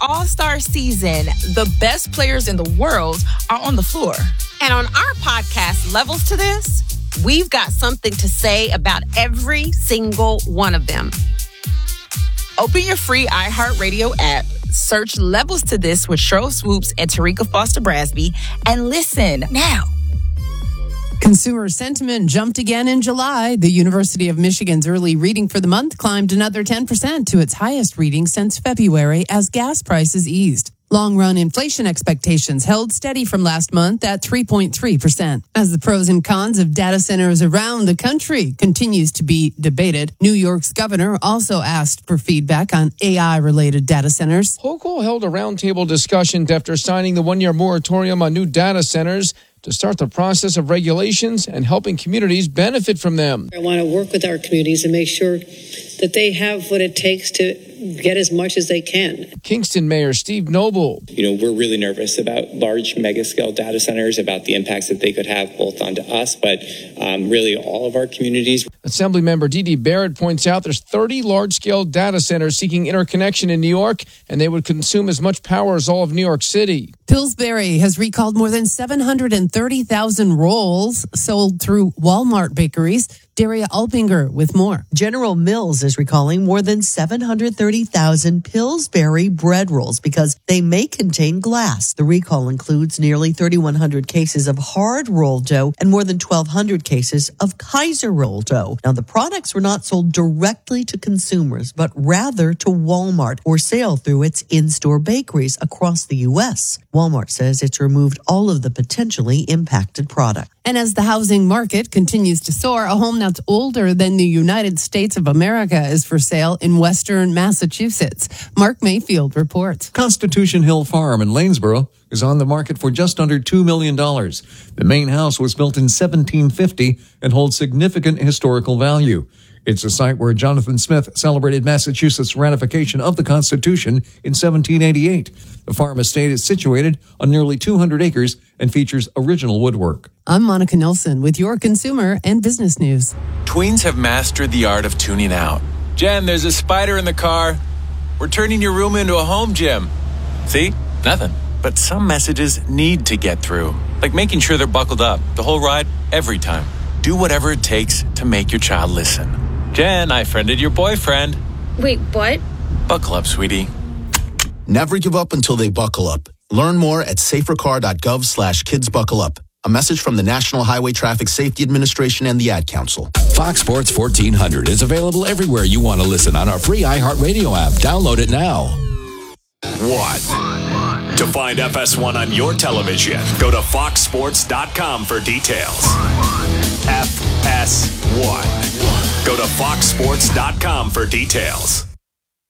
All-Star season, the best players in the world are on the floor. And on our podcast, Levels to This, we've got something to say about every single one of them. Open your free iHeartRadio app, search Levels to This with Cheryl Swoops and Tarika Foster Brasby, and listen now. Consumer sentiment jumped again in July. The University of Michigan's early reading for the month climbed another 10% to its highest reading since February as gas prices eased. Long-run inflation expectations held steady from last month at 3.3%. As the pros and cons of data centers around the country continues to be debated, New York's governor also asked for feedback on AI-related data centers. Hochul held a roundtable discussion after signing the one-year moratorium on new data centers to start the process of regulations and helping communities benefit from them. I want to work with our communities and make sure that they have what it takes to get as much as they can. Kingston Mayor Steve Noble. We're really nervous about large mega-scale data centers, about the impacts that they could have both onto us, but really all of our communities. Assemblymember Dee Dee Barrett points out there's 30 large-scale data centers seeking interconnection in New York, and they would consume as much power as all of New York City. Pillsbury has recalled more than 730,000 rolls sold through Walmart bakeries. Daria Alpinger with more. General Mills is recalling more than 730,000 Pillsbury bread rolls because they may contain glass. The recall includes nearly 3,100 cases of hard roll dough and more than 1,200 cases of Kaiser roll dough. Now, the products were not sold directly to consumers, but rather to Walmart for sale through its in-store bakeries across the U.S. Walmart says it's removed all of the potentially impacted product. And as the housing market continues to soar, a home that's older than the United States of America is for sale in western Massachusetts. Mark Mayfield reports. Constitution Hill Farm in Lanesboro is on the market for just under $2 million. The main house was built in 1750 and holds significant historical value. It's a site where Jonathan Smith celebrated Massachusetts' ratification of the Constitution in 1788. The farm estate is situated on nearly 200 acres and features original woodwork. I'm Monica Nelson with your consumer and business news. Tweens have mastered the art of tuning out. Jen, there's a spider in the car. We're turning your room into a home gym. See? Nothing. But some messages need to get through. Like making sure they're buckled up the whole ride, every time. Do whatever it takes to make your child listen. Jen, I friended your boyfriend. Wait, what? Buckle up, sweetie. Never give up until they buckle up. Learn more at safercar.gov/kidsbuckleup. A message from the National Highway Traffic Safety Administration and the Ad Council. Fox Sports 1400 is available everywhere you want to listen on our free iHeartRadio app. Download it now. To find FS1 on your television, go to foxsports.com for details. FS1. Go to foxsports.com for details.